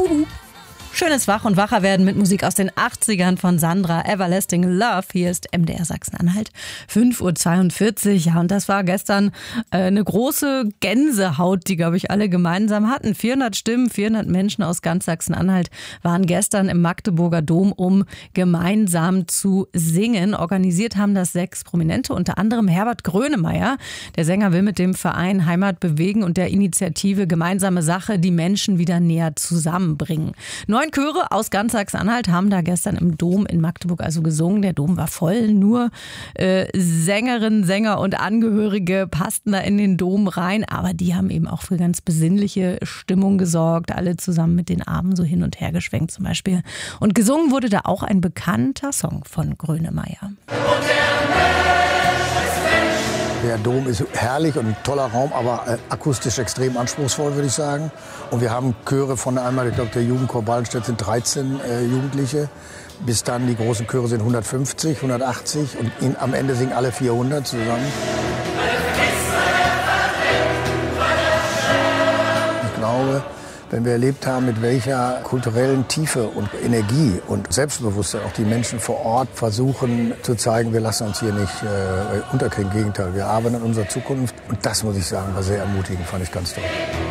Juhu! Schönes Wach- und Wacherwerden mit Musik aus den 80ern von Sandra, Everlasting Love. Hier ist MDR Sachsen-Anhalt, 5:42 Uhr. Ja, und das war gestern eine große Gänsehaut, die, glaube ich, alle gemeinsam hatten. 400 Stimmen, 400 Menschen aus ganz Sachsen-Anhalt waren gestern im Magdeburger Dom, um gemeinsam zu singen. Organisiert haben das 6 Prominente, unter anderem Herbert Grönemeyer. Der Sänger will mit dem Verein Heimat bewegen und der Initiative Gemeinsame Sache die Menschen wieder näher zusammenbringen. 9 Chöre aus ganz Sachsen-Anhalt haben da gestern im Dom in Magdeburg also gesungen. Der Dom war voll, nur Sängerinnen, Sänger und Angehörige passten da in den Dom rein. Aber die haben eben auch für ganz besinnliche Stimmung gesorgt. Alle zusammen mit den Armen so hin und her geschwenkt zum Beispiel. Und gesungen wurde da auch ein bekannter Song von Grönemeyer. Der Dom ist herrlich und ein toller Raum, aber akustisch extrem anspruchsvoll, würde ich sagen. Und wir haben Chöre von einmal, ich glaube, der Jugendchor Ballenstedt sind 13 Jugendliche. Bis dann die großen Chöre sind 150, 180 und am Ende singen alle 400 zusammen. Ich glaube, wenn wir erlebt haben, mit welcher kulturellen Tiefe und Energie und Selbstbewusstsein auch die Menschen vor Ort versuchen zu zeigen, wir lassen uns hier nicht unterkriegen. Im Gegenteil, wir arbeiten an unserer Zukunft. Und das, muss ich sagen, war sehr ermutigend, fand ich ganz toll.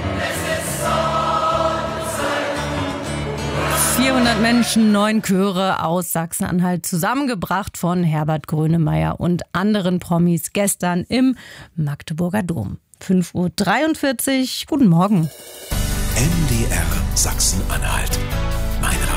400 Menschen, 9 Chöre aus Sachsen-Anhalt, zusammengebracht von Herbert Grönemeyer und anderen Promis gestern im Magdeburger Dom. 5:43 Uhr, guten Morgen. MDR Sachsen-Anhalt. Mein